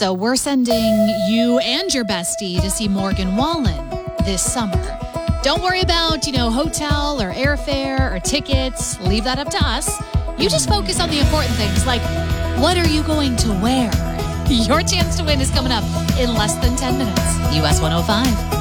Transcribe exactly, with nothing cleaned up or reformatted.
So we're sending you and your bestie to see Morgan Wallen this summer. Don't worry about, you know, hotel or airfare or tickets. Leave that up to us. You just focus on the important things, like what are you going to wear? Your chance to win is coming up in less than ten minutes. U S one oh five.